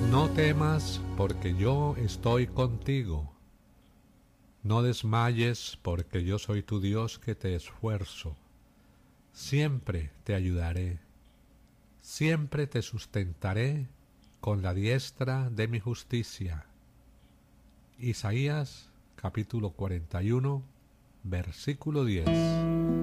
No temas, porque yo estoy contigo. No desmayes, porque yo soy tu Dios que te esfuerzo. Siempre te ayudaré. Siempre te sustentaré con la diestra de mi justicia. Isaías capítulo 41, versículo 10.